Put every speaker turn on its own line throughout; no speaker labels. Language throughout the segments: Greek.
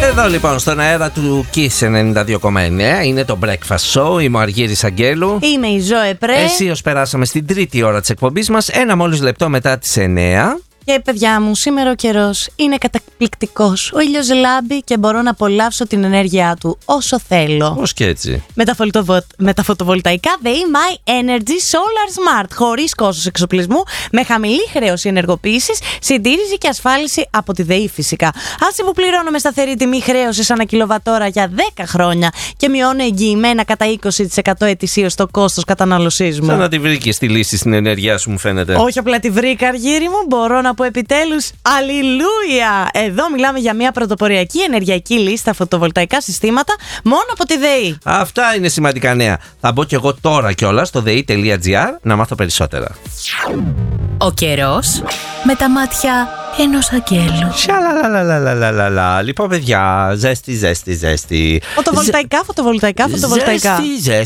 Εδώ λοιπόν στον αέρα του Kiss 92,9 είναι το Breakfast Show. Είμαι ο Αργύρης Αγγέλου.
Είμαι η Ζωέ Πρέ.
Αισίως περάσαμε στην τρίτη ώρα της εκπομπής μας. Ένα μόλις λεπτό μετά τις 9.
Και παιδιά μου, σήμερα ο καιρός είναι καταπληκτικός. Ο ήλιος λάμπει και μπορώ να απολαύσω την ενέργειά του όσο θέλω.
Πώς και έτσι.
Με τα φωτοβολταϊκά ΔΕΗ My Energy Solar Smart. Χωρίς κόστος εξοπλισμού, με χαμηλή χρέωση ενεργοποίησης, συντήρηση και ασφάλιση από τη ΔΕΗ φυσικά. Άσε που πληρώνω με σταθερή τιμή χρέωσης ανά κιλοβατόρα για 10 χρόνια και μειώνω εγγυημένα κατά 20% ετησίως το κόστος κατανάλωσής μου.
Σαν να τη βρήκες τη λύση στην ενέργειά σου, μου φαίνεται.
Όχι απλά τη βρήκα, Αργύρη μου, μπορώ να πω επιτέλους αλληλούια! Εδώ μιλάμε για μια πρωτοποριακή ενεργειακή λύση στα φωτοβολταϊκά συστήματα μόνο από τη ΔΕΗ.
Αυτά είναι σημαντικά νέα. Θα μπω κι εγώ τώρα κιόλας στο dei.gr να μάθω περισσότερα.
Ο καιρός με τα μάτια ενός αγγέλου.
Σαλαλαλαλαλαλαλα. Λοιπόν, παιδιά, ζέστη.
Φωτοβολταϊκά.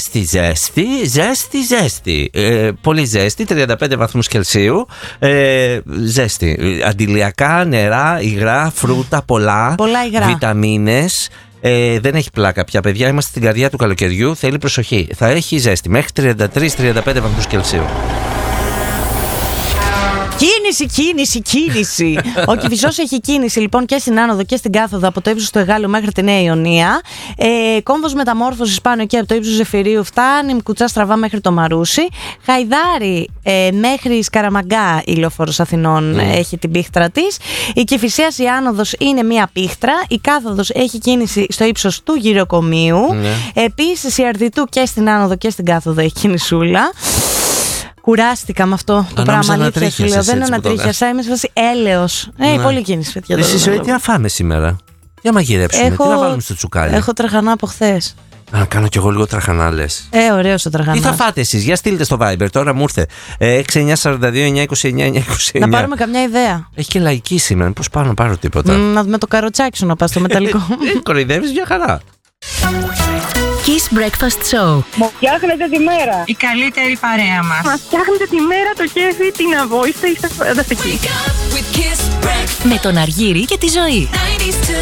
Ζέστη. Πολύ ζέστη, 35 βαθμούς Κελσίου. Ζέστη. Αντιλιακά, νερά, υγρά, φρούτα, πολλά
υγρά.
Βιταμίνες. Δεν έχει πλάκα πια, παιδιά. Είμαστε στην καρδιά του καλοκαιριού. Θέλει προσοχή. Θα έχει ζέστη μέχρι 33-35 βαθμούς Κελσίου.
Κίνηση. Ο Κηφισός έχει κίνηση λοιπόν και στην άνοδο και στην κάθοδο από το ύψος του Εγάλου μέχρι τη Νέα Ιωνία. Κόμβος μεταμόρφωσης πάνω και από το ύψος Ζεφυρίου φτάνει κουτσά στραβά μέχρι το Μαρούσι. Χαϊδάρι μέχρι Σκαραμαγκά η λεωφόρος Αθηνών έχει την πίχτρα της. Η Κηφισίας η άνοδος είναι μία πίχτρα. Η κάθοδος έχει κίνηση στο ύψος του Γυροκομείου. Επίσης η Αρδιτού και στην άνοδο και στην κάθοδο έχει κινησούλα. Κουράστηκα με αυτό το πράγμα. Αλήθεια σου λέω. Δεν ανατρίχιασα. Είμαι σε φάση έλεος. Πολύ κίνηση, παιδιά.
Εσύ ζωή, τι να φάμε σήμερα? Τι να μαγειρέψουμε, τι να βάλουμε στο τσουκάλι?
Έχω τραχανά από χθες.
Να κάνω κι εγώ λίγο τραχανά, λες.
Ωραίο το τραχανά.
Τι θα φάτε εσείς? Για στείλτε στο Viber, τώρα μου ήρθε. 6942-929-929.
Να πάρουμε καμιά ιδέα.
Έχει και λαϊκή σήμερα. Πώς πάω να πάρω τίποτα?
Με το καροτσάκι σου να πας στο μεταλλικό.
Κοροϊδεύεις, μια χαρά.
Kiss Breakfast Show.
Μου φτιάχνετε τη μέρα.
Η καλύτερη παρέα μας.
Μας φτιάχνετε τη μέρα, το κέφι, την αβόηστε, είστε φανταστικοί.
Με τον Αργύρη και τη Ζωή.